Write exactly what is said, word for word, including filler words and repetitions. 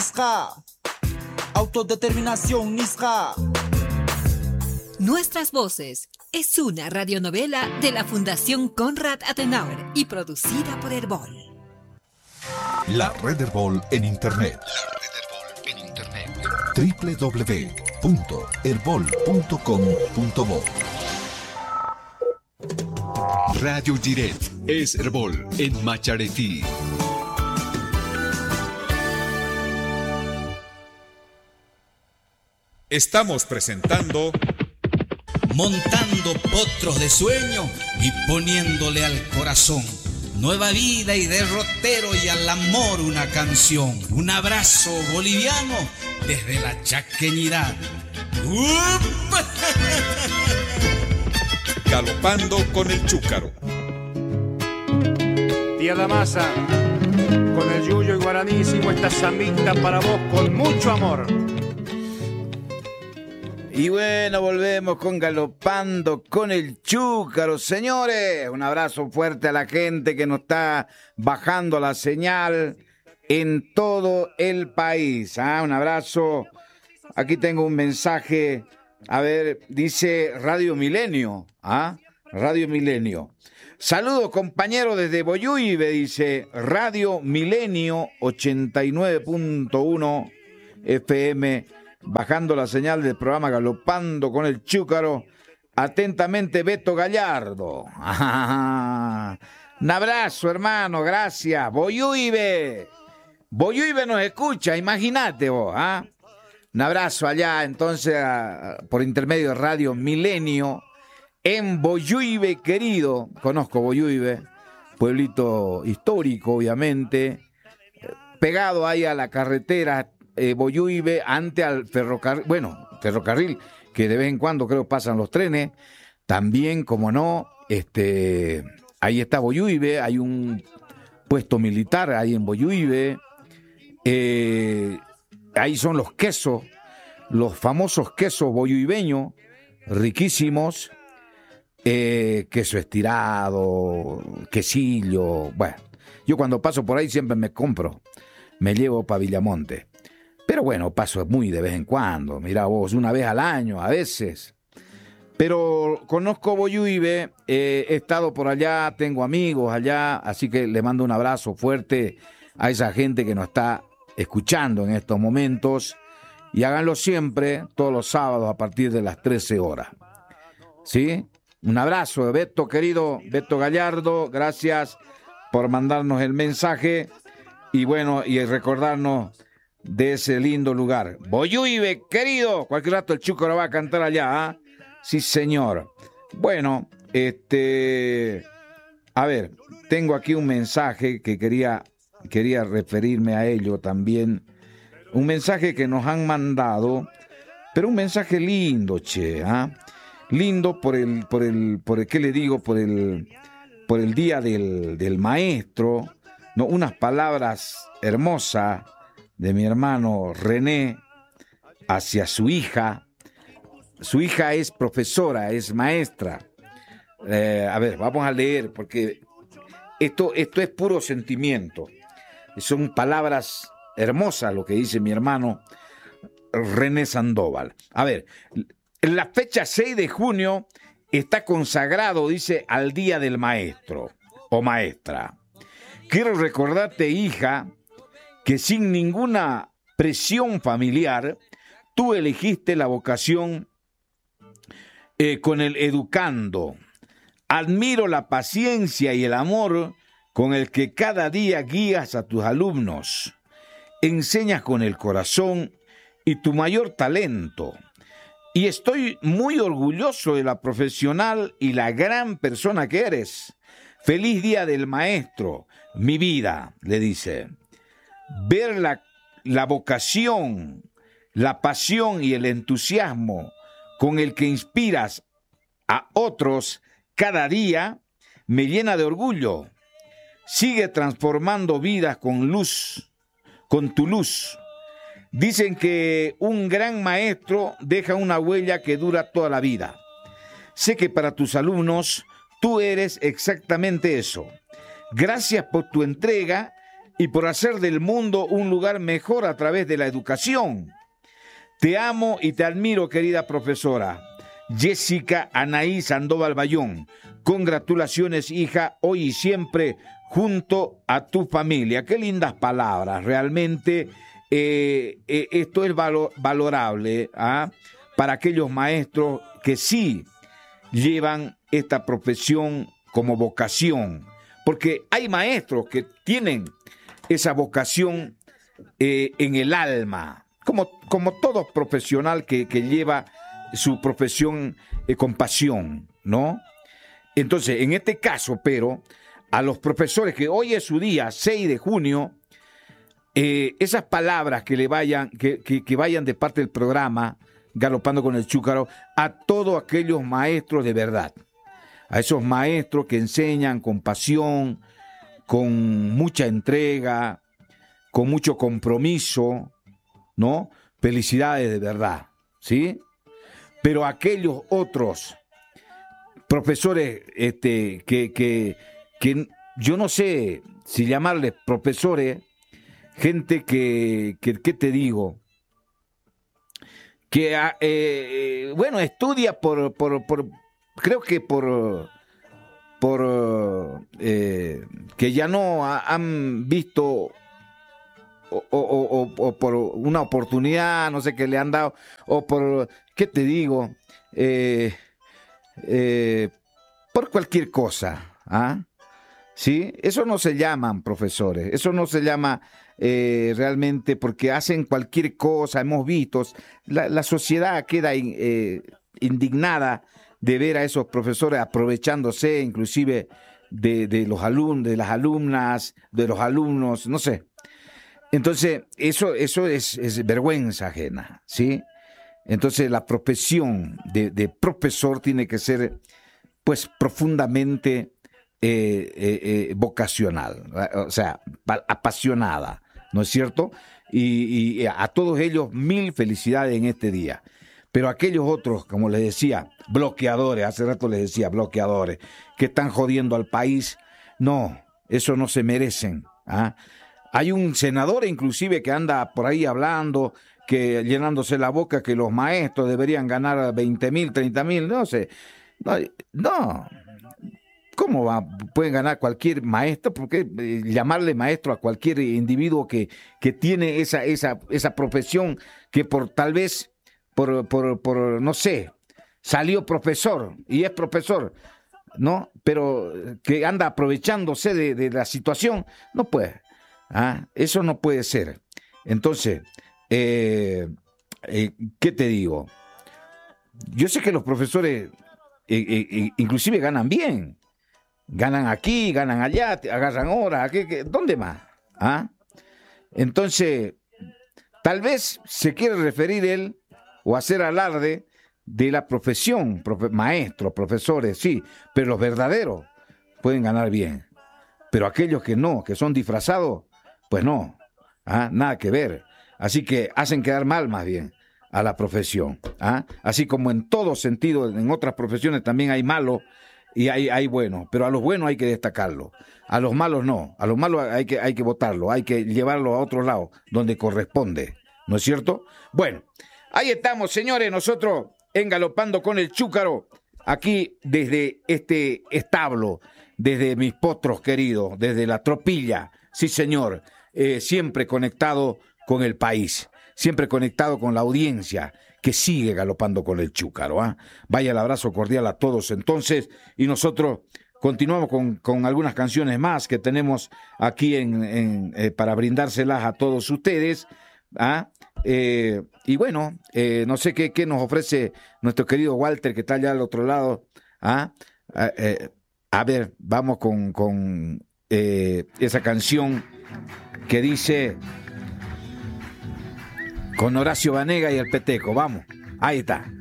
Nisra. Autodeterminación, Nisra. Nuestras voces es una radionovela de la Fundación Konrad Adenauer y producida por Herbol. La Red Herbol en Internet. La Red Herbol en Internet. doble u doble u doble u punto herbol punto com punto bo. Radio Giret es Herbol en Macharetí. Estamos presentando Montando potros de sueño y poniéndole al corazón nueva vida y derrotero y al amor una canción. Un abrazo boliviano desde la chaqueñidad. ¡Upa! Galopando con el Chúcaro. Tía Damasa, con el yuyo y guaranísimo esta zambita para vos con mucho amor. Y bueno, volvemos con Galopando con el Chúcaro. Señores, un abrazo fuerte a la gente que nos está bajando la señal en todo el país. ¿Ah? Un abrazo. Aquí tengo un mensaje. A ver, dice Radio Milenio. ¿Ah? Radio Milenio. Saludos, compañeros, desde Boyuibe, dice Radio Milenio ochenta y nueve punto uno F M. Bajando la señal del programa Galopando con el Chúcaro. Atentamente, Beto Gallardo. Un abrazo, hermano, gracias. Boyuibe. Boyuibe nos escucha, imagínate vos. ¿Ah? Un abrazo allá, entonces, a, por intermedio de Radio Milenio, en Boyuibe, querido. Conozco Boyuibe, pueblito histórico, obviamente, pegado ahí a la carretera Eh, Boyuibe, ante al ferrocarril, bueno, ferrocarril, que de vez en cuando creo pasan los trenes, también, como no, este, ahí está Boyuibe, hay un puesto militar ahí en Boyuibe, eh, ahí son los quesos, los famosos quesos boyuibeños, riquísimos, eh, queso estirado, quesillo, bueno, yo cuando paso por ahí siempre me compro, me llevo para Villamonte. Pero bueno, paso muy de vez en cuando, mirá vos, una vez al año, a veces. Pero conozco Boyuibe, eh, he estado por allá, tengo amigos allá, así que le mando un abrazo fuerte a esa gente que nos está escuchando en estos momentos. Y háganlo siempre, todos los sábados a partir de las trece horas. ¿Sí? Un abrazo, Beto, querido, Beto Gallardo, gracias por mandarnos el mensaje. Y bueno, y recordarnos de ese lindo lugar. Boyuibe, querido, cualquier rato el Chúcaro va a cantar allá, ¿eh? Sí, señor. Bueno, este, a ver, tengo aquí un mensaje que quería, quería referirme a ello también. Un mensaje que nos han mandado, pero un mensaje lindo, che, ¿ah? ¿eh? Lindo por el, por el, por el, ¿qué le digo? Por el, por el día del, del maestro, no, unas palabras hermosas de mi hermano René hacia su hija. Su hija es profesora, es maestra. Eh, a ver, vamos a leer, porque esto, esto es puro sentimiento. Son palabras hermosas lo que dice mi hermano René Sandoval. A ver, la fecha seis de junio está consagrado, dice, al Día del Maestro o Maestra. Quiero recordarte, hija, que sin ninguna presión familiar, tú elegiste la vocación eh, con el educando. Admiro la paciencia y el amor con el que cada día guías a tus alumnos. Enseñas con el corazón y tu mayor talento. Y estoy muy orgulloso de la profesional y la gran persona que eres. Feliz Día del Maestro, mi vida, le dice. Ver la, la vocación, la pasión y el entusiasmo con el que inspiras a otros cada día me llena de orgullo. Sigue transformando vidas con luz, con tu luz. Dicen que un gran maestro deja una huella que dura toda la vida. Sé que para tus alumnos tú eres exactamente eso. Gracias por tu entrega y por hacer del mundo un lugar mejor a través de la educación. Te amo y te admiro, querida profesora Jessica Anaí Sandoval Bayón. Congratulaciones, hija, hoy y siempre junto a tu familia. Qué lindas palabras, realmente eh, eh, esto es valo- valorable ¿ah? para aquellos maestros que sí llevan esta profesión como vocación, porque hay maestros que tienen esa vocación eh, en el alma, como, como todo profesional que, que lleva su profesión eh, con pasión, ¿no? Entonces, en este caso, pero, a los profesores que hoy es su día, seis de junio, eh, esas palabras que le vayan, que, que, que vayan de parte del programa, Galopando con el Chúcaro, a todos aquellos maestros de verdad, a esos maestros que enseñan con pasión, con mucha entrega, con mucho compromiso, ¿no? Felicidades de verdad, ¿sí? Pero aquellos otros profesores este, que, que, que yo no sé si llamarles profesores, gente que, que ¿qué te digo? Que, eh, bueno, estudia por, por, por creo que por, por eh, que ya no ha, han visto o, o, o, o por una oportunidad, no sé qué le han dado, o por, ¿qué te digo? Eh, eh, por cualquier cosa, ¿ah? ¿Sí? Eso no se llaman profesores, eso no se llama eh, realmente porque hacen cualquier cosa, hemos visto, la, la sociedad queda eh, indignada de ver a esos profesores aprovechándose inclusive de, de los alumnos, de las alumnas, de los alumnos, no sé. Entonces, eso, eso es, es vergüenza ajena, ¿sí? Entonces, la profesión de, de profesor tiene que ser, pues, profundamente eh, eh, eh, vocacional, o sea, apasionada, ¿no es cierto? Y, y a todos ellos, mil felicidades en este día. Pero aquellos otros, como les decía, bloqueadores, hace rato les decía, bloqueadores, que están jodiendo al país, no, eso no se merecen, ¿ah? Hay un senador inclusive que anda por ahí hablando, que llenándose la boca que los maestros deberían ganar veinte mil, treinta mil, no sé. No, no. ¿Cómo va? Pueden ganar cualquier maestro? ¿Por qué eh, llamarle maestro a cualquier individuo que, que tiene esa, esa, esa profesión que por tal vez, por, por, por, no sé, salió profesor y es profesor, ¿no? Pero que anda aprovechándose de, de la situación, no puede. ¿Ah? Eso no puede ser. Entonces, eh, eh, ¿qué te digo? Yo sé que los profesores eh, eh, inclusive ganan bien. Ganan aquí, ganan allá, agarran horas, aquí, aquí, ¿dónde más? ¿Ah? Entonces, tal vez se quiere referir él o hacer alarde de la profesión, profe, maestros, profesores, sí, pero los verdaderos pueden ganar bien. Pero aquellos que no, que son disfrazados, pues no, ¿ah? Nada que ver. Así que hacen quedar mal más bien a la profesión. ¿Ah? Así como en todo sentido, en otras profesiones también hay malos y hay, hay buenos, pero a los buenos hay que destacarlos, a los malos no, a los malos hay que, hay que votarlos, hay que llevarlos a otro lado, donde corresponde, ¿no es cierto? Bueno, ahí estamos, señores, nosotros en Galopando con el Chúcaro, aquí desde este establo, desde mis potros queridos, desde la tropilla, sí señor, eh, siempre conectado con el país, siempre conectado con la audiencia que sigue Galopando con el Chúcaro. ¿eh? Vaya el abrazo cordial a todos entonces, y nosotros continuamos con, con algunas canciones más que tenemos aquí en, en, eh, para brindárselas a todos ustedes. ¿eh? Eh, y bueno, eh, no sé qué, qué nos ofrece nuestro querido Walter, que está allá al otro lado. ¿eh? Eh, eh, a ver, vamos con, con eh, esa canción que dice... Con Horacio Banega y el Peteco, vamos, ahí está.